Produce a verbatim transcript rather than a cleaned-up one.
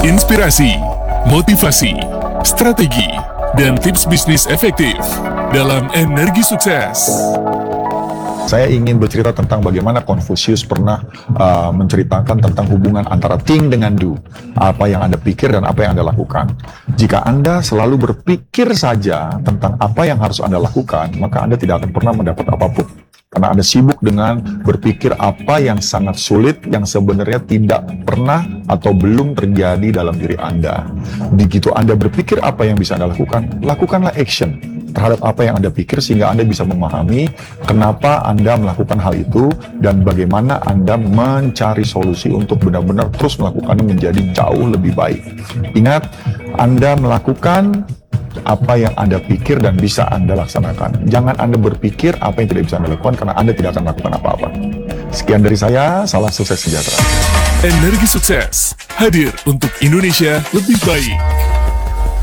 Inspirasi, motivasi, strategi, dan tips bisnis efektif dalam Energi Sukses. Saya ingin bercerita tentang bagaimana Confucius pernah uh, menceritakan tentang hubungan antara think dengan do. Apa yang Anda pikir dan apa yang Anda lakukan. Jika Anda selalu berpikir saja tentang apa yang harus Anda lakukan, maka Anda tidak akan pernah mendapat apapun. Karena Anda sibuk dengan berpikir apa yang sangat sulit, yang sebenarnya tidak pernah atau belum terjadi dalam diri Anda. Begitu Anda berpikir apa yang bisa Anda lakukan, lakukanlah action terhadap apa yang Anda pikir sehingga Anda bisa memahami kenapa Anda melakukan hal itu dan bagaimana Anda mencari solusi untuk benar-benar terus melakukannya menjadi jauh lebih baik. Ingat, Anda melakukan apa yang Anda pikir dan bisa Anda laksanakan. Jangan Anda berpikir apa yang tidak bisa Anda lakukan karena Anda tidak akan melakukan apa-apa. Sekian dari saya, salam sukses sejahtera. Energi Sukses hadir untuk Indonesia lebih baik.